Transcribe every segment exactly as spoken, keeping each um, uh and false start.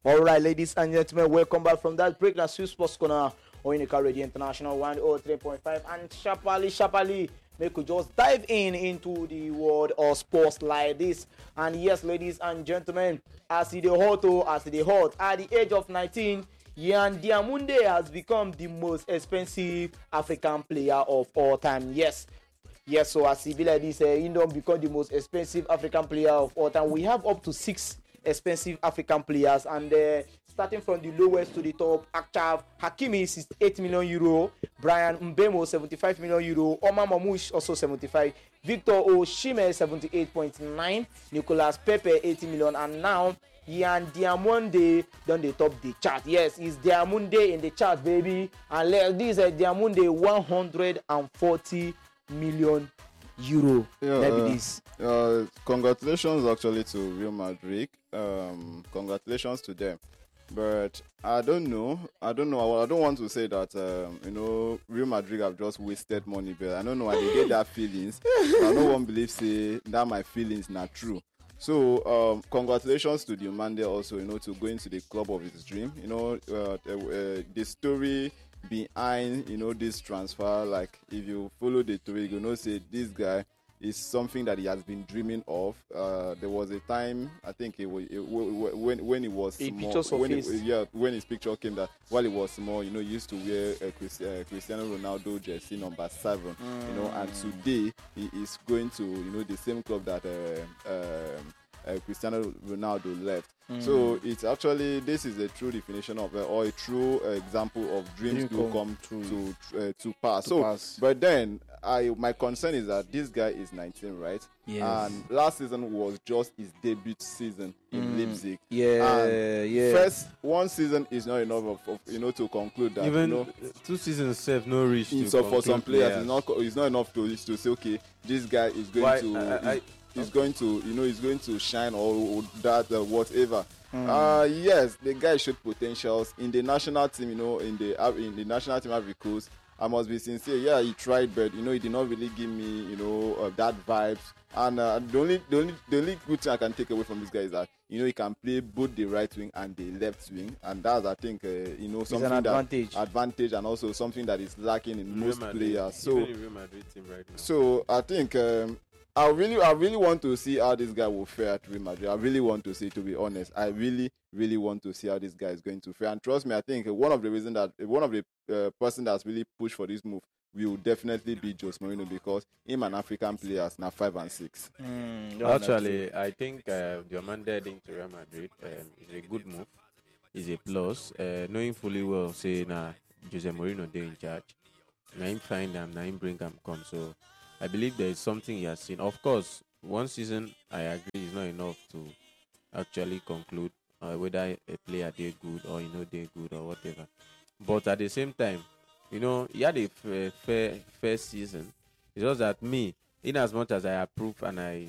All right, ladies and gentlemen, welcome back from that break. That's Swiss Sports Corner on Unica Radio International one oh three point five. And Shapali, Shapali, make we just dive in into the world of sports like this. And yes, ladies and gentlemen, as the hot, as the hot, at the age of nineteen, Yan Diamunde has become the most expensive African player of all time. Yes. Yes, so as he be like this, uh, he don't become the most expensive African player of all time. We have up to six expensive African players, and uh, starting from the lowest to the top, Akchav Hakimi is eight million euro, Brian Mbemo seventy-five million euro, Omar Mamouche also seventy-five, Victor Osimhen seventy-eight point nine, Nicolas Pepe eighty million, and now Yan Diamonde done the top the chart. Yes, it's Diamonde in the chart, baby, and like this uh, Diamonde one hundred forty million euro. Yeah, Maybe uh, this. Uh, congratulations actually to Real Madrid. Um, congratulations to them. But I don't know. I don't know. I don't want to say that um, you know Real Madrid have just wasted money, but I don't know why they get that feelings. But no one believes say that my feelings not true. So um, congratulations to Diomande also. You know, to go into the club of his dream. You know, uh, uh, the story behind you know this transfer, like if you follow the story, you know say this guy is something that he has been dreaming of. Uh, there was a time I think it was it, when when he was A small, when it, yeah when his picture came that while he was small, you know, he used to wear a Chris, uh, Cristiano Ronaldo jersey number seven, mm. you know, and today he is going to you know the same club that uh, um, uh, Cristiano Ronaldo left. Mm. So it's actually this is a true definition of uh, or a true uh, example of dreams do come true to uh, to pass. To so, pass. but then I my concern is that this guy is nineteen, right? Yes. And last season was just his debut season in mm. Leipzig. Yeah, and yeah. First one season is not enough of, of you know to conclude that. Even you know, two seasons serve no reach. To so for some players, players. it's not it's not enough to to say okay, this guy is going Why, to. I, I, is, is going to you know he's going to shine or, or that uh, whatever. Mm. Uh yes, the guy showed potentials in the national team. You know, in the in the national team Ivory Coast. I must be sincere. Yeah, he tried, but you know, he did not really give me you know uh, that vibes. And uh, the only the only the only good thing I can take away from this guy is that you know he can play both the right wing and the left wing, and that's I think uh, you know something an advantage. that advantage and also something that is lacking in Real most Madrid, players. So Real Madrid team right now. So I think. Um, I really, I really want to see how this guy will fare at Real Madrid. I really want to see, to be honest. I really, really want to see how this guy is going to fare. And trust me, I think one of the reasons that one of the uh, person that's really pushed for this move will definitely be Jose Mourinho, because him and African players now five and six. Mm, Actually, I think uh, Diomande heading to Real Madrid um, is a good move. Is a plus. Uh, knowing fully well, say now Jose Mourinho they in charge. Now him find them, now him bring them come. So. I believe there is something he has seen. Of course, one season, I agree, is not enough to actually conclude uh, whether a player did good or, you know, they good or whatever. But at the same time, you know, he had a f- fair, fair season. It's just that me, in as much as I approve and I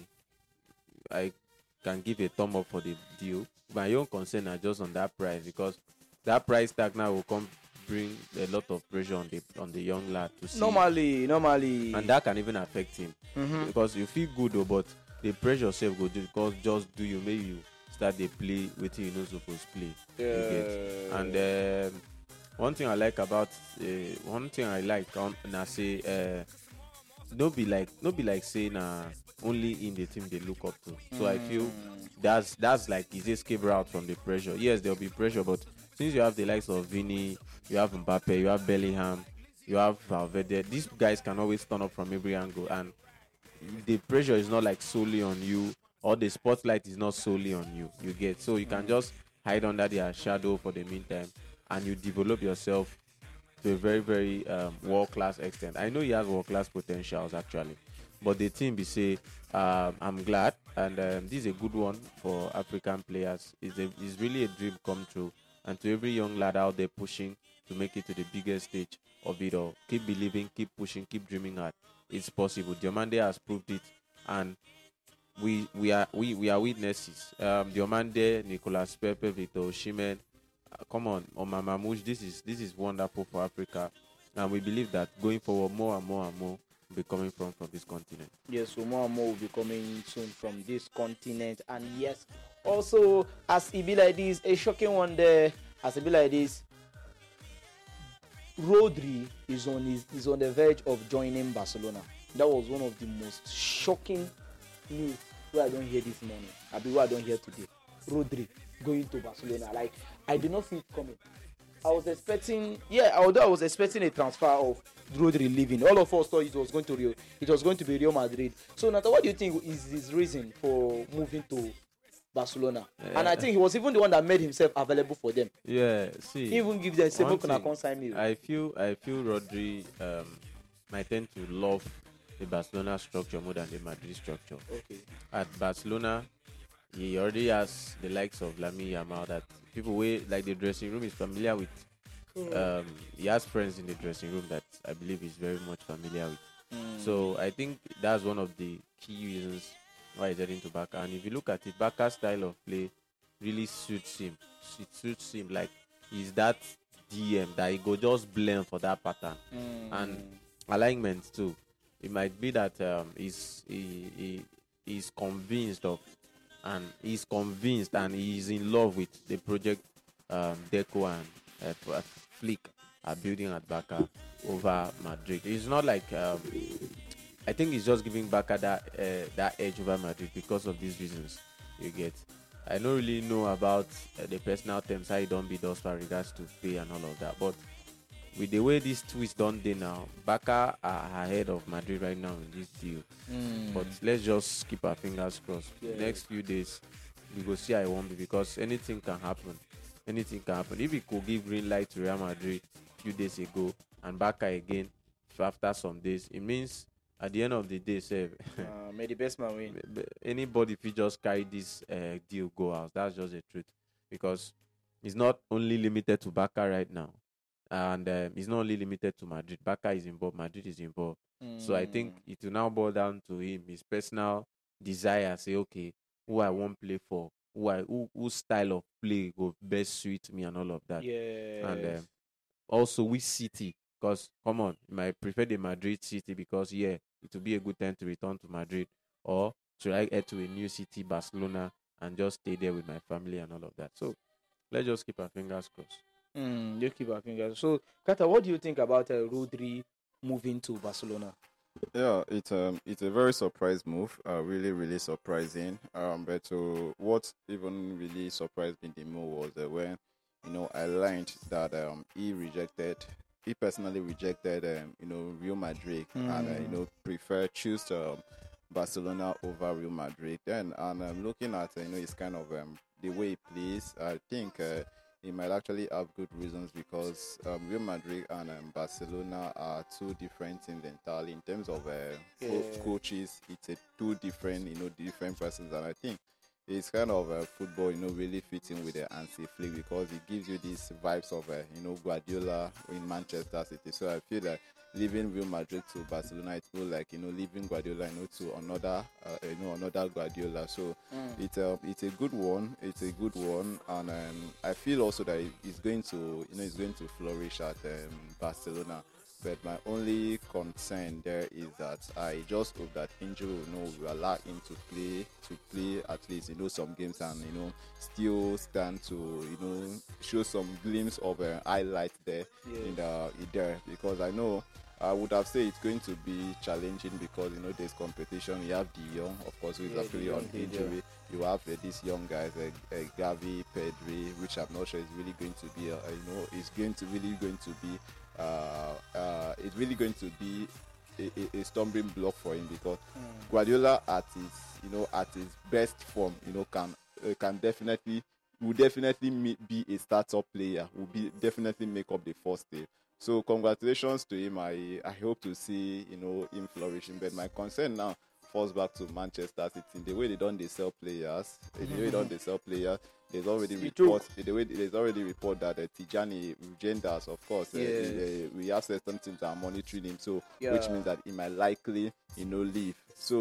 I can give a thumb up for the deal, my own concern are just on that price, because that price tag now will come bring a lot of pressure on the on the young lad to see. Normally, normally. And that can even affect him. Mm-hmm. Because you feel good though, but the pressure self go just because just do you maybe you start the play with you know supposed to play. Yeah. You get. And um, one thing I like about uh, one thing I like on I say uh don't be like don't be like saying uh only in the team they look up to. So mm. I feel that's that's like his escape route from the pressure. Yes, there'll be pressure, but since you have the likes of Vini, you have Mbappe, you have Bellingham, you have Valverde, these guys can always turn up from every angle, and the pressure is not like solely on you, or the spotlight is not solely on you. You get so you can just hide under their shadow for the meantime, and you develop yourself to a very, very um, world-class extent. I know he has world-class potentials actually, but the team be say, um, I'm glad, and um, this is a good one for African players. It's, a, it's really a dream come true. And to every young lad out there pushing to make it to the biggest stage of it all, keep believing, keep pushing, keep dreaming hard. It's possible. Diomande has proved it, and we we are we, we are witnesses. Um, Diomande, Nicolas Pepe, Victor Osimhen, uh, come on, Omar Mamouche. This is this is wonderful for Africa, and we believe that going forward, more and more and more will be coming from from this continent. Yes, so more and more will be coming soon from this continent. And yes, also as it be like this, a shocking one there, as it be like this, Rodri is on his is on the verge of joining Barcelona. That was one of the most shocking news where I don't hear this morning. I be where I don't hear today. Rodri going to Barcelona. Like, I did not see it coming. I was expecting, yeah, although I was expecting a transfer of Rodri leaving. All of us thought it was going to Real, it was going to be Real Madrid. So, Nata, what do you think is his reason for moving to Barcelona? Yeah. And I think he was even the one that made himself available for them. Yeah, see, He even give them seven one corner thing, consign me. I feel I feel Rodri um, might tend to love the Barcelona structure more than the Madrid structure. Okay. At Barcelona, he already has the likes of Lamine Yamal that people way like the dressing room is familiar with. Um, he has friends in the dressing room that I believe he's very much familiar with. Mm. So I think that's one of the key reasons why he's heading to Barca. And if you look at it, Barca's style of play really suits him. It suits him. Like, he's that D M that he go just blend for that pattern. Mm. And alignment too. It might be that um, he's he, he he's convinced of, and he's convinced and he's in love with the project um, Deco and uh, Flick are building at Barca over Madrid. It's not like um, I think he's just giving Barca that uh, that edge over Madrid because of these reasons. You get. I don't really know about uh, the personal terms how he don't be those for regards to pay and all of that, but with the way this twist done day now, Barca are ahead of Madrid right now in this deal. Mm. But let's just keep our fingers crossed. Yeah. Next few days, we go see how it won't be, because anything can happen. Anything can happen. If we could give green light to Real Madrid a few days ago and Barca again after some days, it means at the end of the day, say, uh, may the best man win. anybody if you just carry this uh, deal go out. That's just the truth, because it's not only limited to Barca right now. And um, it's not only limited to Madrid. Barca is involved, Madrid is involved. Mm. So I think it will now boil down to him, his personal desire. Say, okay, who I want play for, who I who, whose style of play go best suit me, and all of that. Yeah. And um, also which city, because come on, you might prefer the Madrid city because yeah, it will be a good time to return to Madrid, or should I head to a new city, Barcelona, and just stay there with my family and all of that. So let's just keep our fingers crossed. Mm, you keep our fingers. So, Kata, what do you think about uh, Rodri moving to Barcelona? Yeah, it's um it's a very surprise move. Uh, really, really surprising. Um, but uh, what even really surprised me the most was uh, when you know I learned that um he rejected, he personally rejected um you know Real Madrid Mm. and uh, you know prefer choose um, Barcelona over Real Madrid. Then and I'm looking at uh, you know his kind of um the way he plays. I think. Uh, He might actually have good reasons because um, Real Madrid and um, Barcelona are two different teams entirely in terms of uh, Yeah. co- coaches. It's a two different, you know, different persons, and I think it's kind of uh, football, you know, really fitting with the Hansi Flick because it gives you these vibes of, uh, you know, Guardiola in Manchester City. So I feel like leaving Real Madrid to Barcelona, it's more like you know leaving Guardiola, you know, to another, uh, you know, another Guardiola. So Mm. it's a it's a good one. It's a good one, and um, I feel also that it's going to, you know, it's going to flourish at um, Barcelona. But my only concern there is that I just hope that injury will, you know, will allow him to play to play at least you know some games and you know still stand to you know show some glimpse of a highlight there Yeah. in the in there because I know I would have said it's going to be challenging because you know there's competition. You have De Jong, of course, who is Yeah, actually De Jong, on De Jong. injury. You have uh, these young guys, uh, uh, Gavi, Pedri, which I'm not sure is really going to be, uh, you know, is going to really going to be, uh, uh, it's really going to be a, a, a stumbling block for him because Mm. Guardiola at his, you know, at his best form, you know, can uh, can definitely will definitely me- be a startup player. Will be definitely make up the first team. So congratulations to him. I I hope to see you know him flourishing. But my concern now falls back to Manchester City. The way they don't they sell players, the way they don't they sell players. There's already It's report. The way there's already report that uh, Tijani Genders, of course, uh, Yes. uh, we have certain teams that are monitoring him. So Yeah. which means that he might likely you know leave. So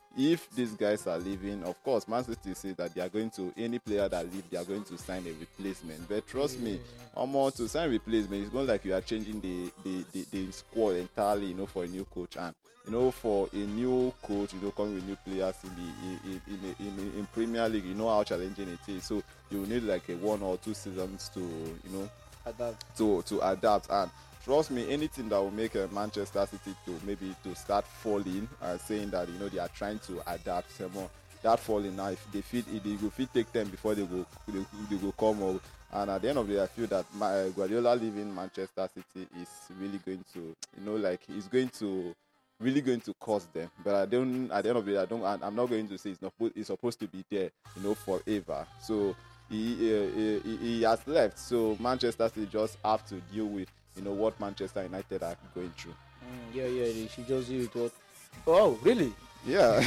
if these guys are leaving, of course, Man City say that they are going to, any player that leave, they are going to sign a replacement. But trust me, Omo, to sign replacement, it's going like you are changing the, the, the, the squad entirely, you know, for a new coach. And, you know, for a new coach, you know, coming with new players in the in, in, in, in, in Premier League, you know how challenging it is. So you need like a one or two seasons to, you know, adapt. to to adapt. And trust me, anything that will make uh, Manchester City to maybe to start falling, uh, saying that, you know, they are trying to adapt some more. That falling now, if they fit, if they go fit take them before they go, they, they go come up. And at the end of the day, I feel that my, uh, Guardiola leaving Manchester City is really going to, you know, like he's going to really going to cost them. But I don't. At the end of the day, I don't. I'm not going to say it's not. It's supposed to be there, you know, forever. So he uh, he, he has left. So Manchester City just have to deal with, you know, what Manchester United are going through. Mm, yeah, yeah, they should just do it. What? Oh, really? Yeah.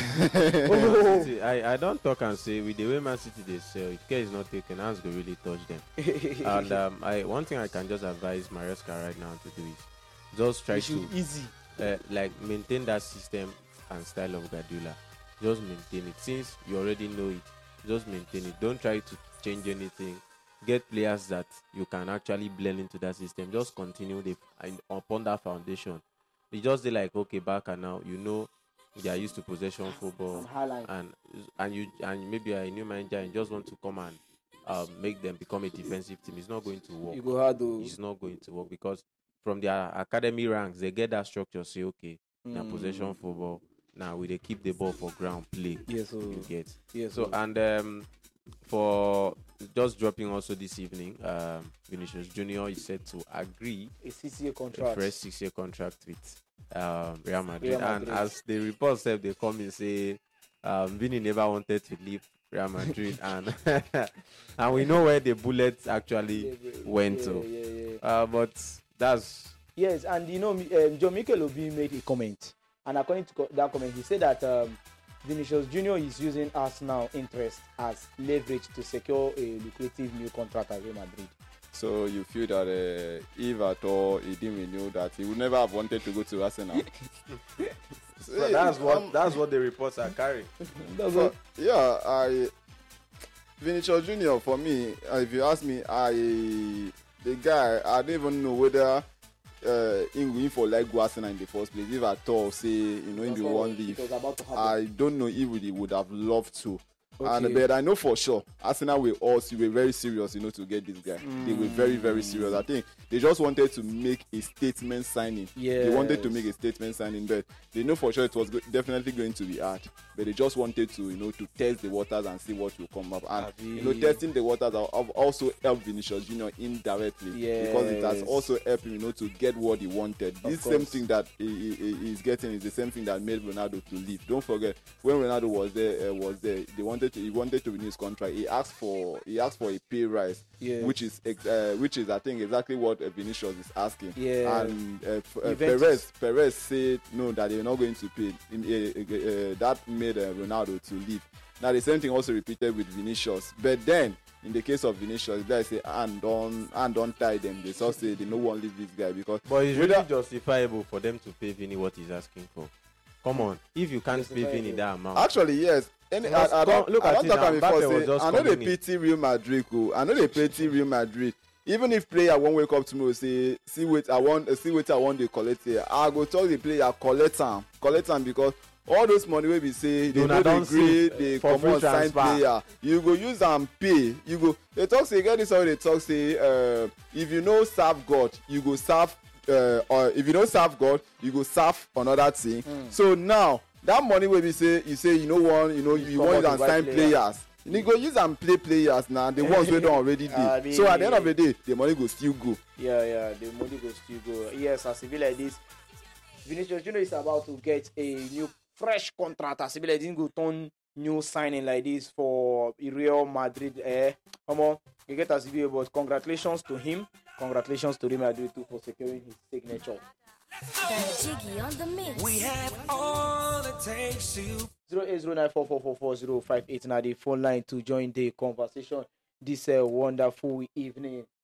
Oh. See, I, I don't talk and say with the way Man City they sell, if care is not taken, hands go really touch them. And um, I one thing I can just advise Maresca right now to do is just try You should to easy. uh, like maintain that system and style of Guardiola. Just maintain it. Since you already know it, just maintain it. Don't try to change anything. Get players that you can actually blend into that system. Just continue the and upon that foundation. You just say like, okay, back and now you know they are used to possession football, Highlight. and and you and maybe a new manager and just want to come and um, make them become a defensive team. It's not going to work. You go hard to. It's not going to work because from their academy ranks, they get that structure. Say, okay, now Mm. possession football. Now we they keep the ball for ground play. Yes, so You get yes. so and um, for just dropping also this evening, um, Vinicius Junior is said to agree a six year a contract. fresh six-year contract with um, Real Madrid. Real And Madrid. as the reports said, they come and say um, Vini never wanted to leave Real Madrid, and and we know where the bullets actually Yeah, yeah, went yeah, to. yeah, yeah. Uh, but that's Yes, and you know, um, John Mikel Obi made a comment, and according to co- that comment, he said that um, Vinicius Junior is using Arsenal interest as leverage to secure a lucrative new contract at Real Madrid. So you feel that uh, if at all he didn't renew, that he would never have wanted to go to Arsenal. so that's what Um, that's what the reports are carrying. That's For, what- yeah, I Vinicius Junior for me, uh, if you ask me, I the guy I don't even know whether uh, in going for like Arsenal in the first place. If at all say, you know, in the one it leave, was about to happen. I don't know if he would have loved to. Okay. And but I know for sure Arsenal will also were very serious, you know, to get this guy. They were very, very serious. I think they just wanted to make a statement signing. They wanted to Yes. make a statement signing, but they know for sure it was go- definitely going to be hard. But they just wanted to, you know, to test the waters and see what will come up. And you know, Abi. testing the waters have also helped Vinicius Junior indirectly because it has Yes. also helped him, you know, to get what he wanted. Of This same course. thing that he, he, he- he's getting is the same thing that made Ronaldo to leave. Don't forget when Ronaldo was there, uh, was there. They wanted to, he wanted to renew his contract. He asked for, he asked for a pay rise, Yes. which is, ex- uh, which is, I think, exactly what uh, Vinicius is asking. Yeah. And uh, F- uh, Juventus. Perez, Perez said no, that they're not going to pay. In, uh, uh, uh, that made uh, Ronaldo to leave. Now the same thing also repeated with Vinicius, but then in the case of Vinicius, guys say and don't and don't tie them. They just say they no one leave this guy because But it's whether- really justifiable for them to pay Vini what he's asking for. Come on, if you can't pay Vini Justifiable. that amount, Actually, yes. Any, I, Just I don't, come- look I at don't it talk now. am before. Mbappe was Say, just I know they coming in. pity Real Madrid. Oh. I know they pity Real Madrid. Even if player won't wake up tomorrow, say, see what I want, uh, see what I want, they collect here. I go talk the player, collect them, collect them because all those money will be say they Una know don they grade, save, they uh, for come free on sign transfer. player. You go use and pay. You go. They talk say get this how they talk say uh, if you know serve God, you go serve. Uh, or if you don't serve God, you go serve another thing. So now that money will be say you say you know one, you know you come want out and to buy sign player. players. You go use and play players now. The ones we don't already Ah, do. So at the end of the- the day, the money go still go. Yeah, yeah, the money goes still go. Yes, as it be like this, Vinicius Junior is about to get a new fresh contract. As it be like this, go turn new signing like this for Real Madrid. Eh, come on, you get as it be, but congratulations to him. Congratulations to Real Madrid too for securing his signature. Got Jiggy on the mix. We have all it takes to Zero eight zero nine four four four four zero five eight. Now the phone line to join the conversation this uh, wonderful evening.